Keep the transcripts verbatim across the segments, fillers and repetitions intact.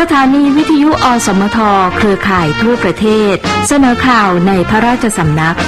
ถานีวิทยุอสมทเครือข่ายทั่วประเทศเสนอข่าวในพระราชสำนัก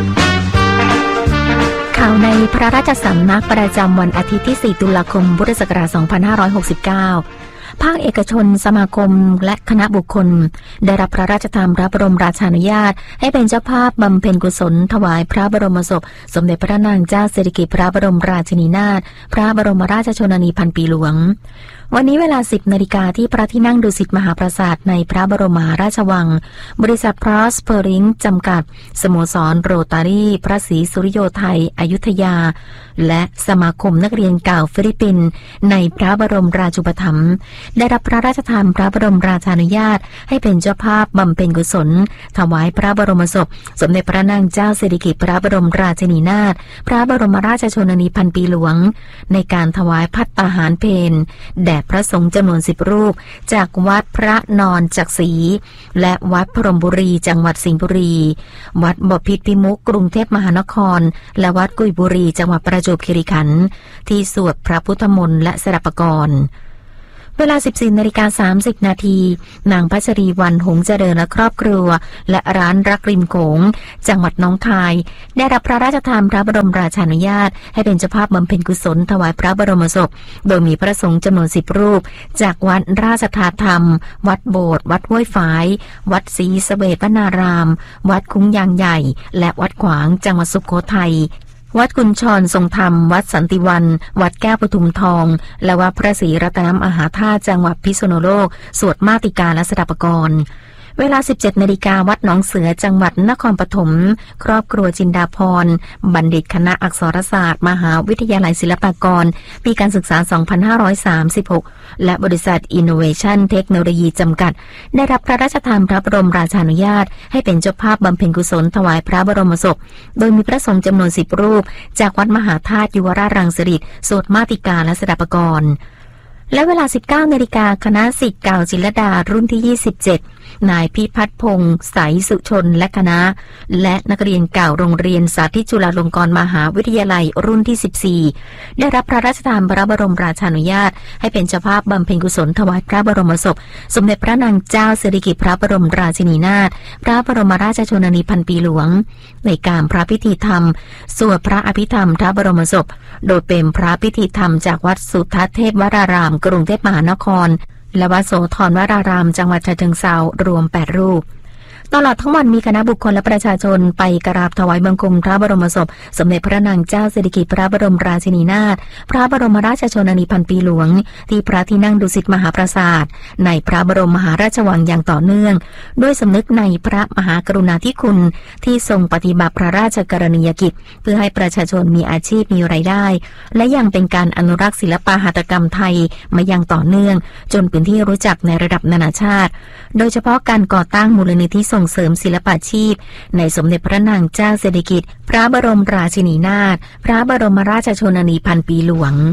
ข่าวในพระราชสำนักประจำวันอาทิตย์ที่สี่ตุลาคมพุทธศักราชสองพันห้าร้อยหกสิบเก้าภาคเอกชนสมาคมและคณะบุคคลได้รับพระราชทานพระบรมราชานุญาตให้เป็นเจ้าภาพบำเพ็ญกุศลถวายพระบรมศพสมเด็จพระนางเจ้าสิริกิติ์พระบรมราชินีนาถพระบรมราชชนนีพันปีหลวงวันนี้เวลา สิบนาฬิกาที่พระที่นั่งดุสิตมหาปราสาทในพระบรมมหาราชวังบริษัทพรอสเพอริงจำกัดสโมสรโรตารี่พระศรีสุริโยไทยอยุธยาและสมาคมนักเรียนเก่าฟิลิปปินส์ในพระบรมราชูปถัมภ์ได้รับพระราชทานพระบรมราชานุญาตให้เป็นเจ้าภาพบำเพ็ญกุศลถวายพระบรมศพสมเด็จพระนางเจ้าสิริกิติ์พระบรมราชินีนาถพระบรมราชชนนีพันปีหลวงในการถวายภัตตาหารเพลแด่พระสงฆ์จำนวนสิบรูปจากวัดพระนอนจักรีและวัดพรหมบุรีจังหวัดสิงห์บุรีวัดบพิตรพิมุขกรุงเทพมหานครและวัดกุยบุรีจังหวัดประจวบคีรีขันธ์ที่สวดพระพุทธมนต์และสดับปกรณ์เวลา สิบสี่นาฬิกาสามสิบนาทีนางพัชรีวรรณหงส์เจริญและครอบครัวและร้านรักริมโขงจังหวัดหนองคายได้รับพระราชทานพระบรมราชานุญาตให้เป็นเจ้าภาพบำเพ็ญกุศลถวายพระบรมศพโดยมีพระสงฆ์จำนวนสิบรูปจากวัดราชธาธรรมวัดโบสถ์วัดห้วยฝายวัดศรีสะเวทวนารามวัดคุ้งยางใหญ่และวัดขวางจังหวัดสุโขทัยวัดกุญชรทรงธรรมวัดสันติวันวัดแก้วปทุมทองและวัดพระศรีรัตนมหาธาตุจังหวัดพิษณุโลกสวดมาติกาและสดับปกรณ์เวลา สิบเจ็ดนาฬิกาวัดหนองเสือจังหวัดนครปฐมครอบครัวจินดาพรบัณฑิตคณะอักษรศาสตร์มหาวิทยาลัยศิลปากรปีการศึกษา สองพันห้าร้อยสามสิบหก และบริษัท Innovation เทคโนโลยีจำกัดได้รับพระราชทานพระบรมราชานุญาตให้เป็นเจ้าภาพบำเพ็ญกุศลถวายพระบรมศพโดยมีพระสงฆ์จำนวนสิบรูปจากวัดมหาธาตุยุวราชรังสิตสวดมาติกาและสดับปกรณ์และเวลา สิบเก้านาฬิกาคณะศิษย์เก่าจิรดารุ่นที่ยี่สิบเจ็ดนายพิพัฒน์พงษ์ใสสุชนและคณะและนักเรียนเก่าโรงเรียนสาธิตจุฬาลงกรณ์มหาวิทยาลัยรุ่นที่สิบสี่ได้รับพระราชทานพระบรมราชานุญาตให้เป็นเจ้าภาพบำเพ็ญกุศลถวายพระบรมศพสมเด็จพระนางเจ้าสิริกิติ์พระบรมราชินีนาถพระบรมราชชนนีพันปีหลวงในการพระพิธีธรรมสวดพระอภิธรรมพระบรมศพโดยเป็นพระพิธีธรรมจากวัดสุทัศน์เทพวรารามกรุงเทพมหานครและวัดโสธรวรารามจังหวัดฉะเชิงเทรารวมแปดรูปตลอดทั้งวันมีคณะบุคคลและประชาชนไปกราบถวายบังคมพระบรมศพสมเด็จพระนางเจ้าสิริกิติ์พระบรมราชินีนาถพระบรมราชชนนีพันปีหลวงที่พระที่นั่งดุสิตมหาปราสาทในพระบรมมหาราชวังอย่างต่อเนื่องด้วยสำนึกในพระมหากรุณาธิคุณที่ทรงปฏิบัติพระราชกรณียกิจเพื่อให้ประชาชนมีอาชีพมีรายได้และยังเป็นการอนุรักษ์ศิลปหัตถกรรมไทยมาอย่างต่อเนื่องจนเป็นที่รู้จักในระดับนานาชาติโดยเฉพาะการก่อตั้งมูลนิธิส่งเสริมศิลปาชีพในสมเด็จพระนางเจ้าสิริกิติ์พระบรมราชินีนาถพระบรมราชชนนีพันปีหลวง